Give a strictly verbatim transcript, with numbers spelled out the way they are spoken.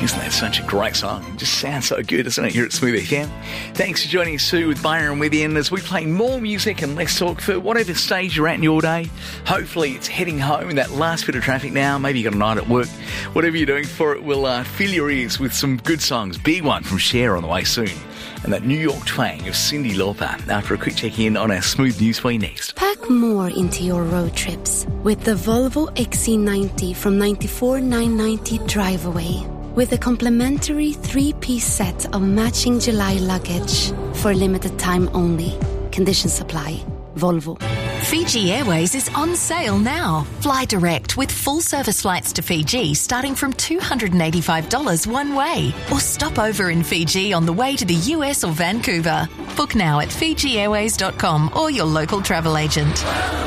Isn't that such a great song? It just sounds so good, doesn't it, here at Smooth F M? Thanks for joining us, Sue, with Byron with you, as we play more music and less talk for whatever stage you're at in your day. Hopefully it's heading home in that last bit of traffic now. Maybe you've got a night at work. Whatever you're doing for it, we'll uh, fill your ears with some good songs. Big one from Cher on the way soon. And that New York twang of Cyndi Lauper after a quick check-in on our Smooth News for you next. Pack more into your road trips with the Volvo X C ninety from ninety-four thousand nine hundred ninety Drive Away. With a complimentary three-piece set of matching July luggage for a limited time only. Conditions apply. Volvo. Fiji Airways is on sale now. Fly direct with full service flights to Fiji starting from two hundred eighty-five dollars one way. Or stop over in Fiji on the way to the U S or Vancouver. Book now at fiji airways dot com or your local travel agent.